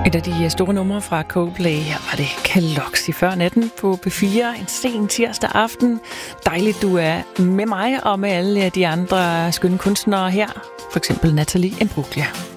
Et af de store numre fra Coldplay, her var det Caloxy før natten på P4 en sen tirsdag aften. Dejligt, du er med mig og med alle de andre skønne kunstnere her. For eksempel Nathalie Imbruglia.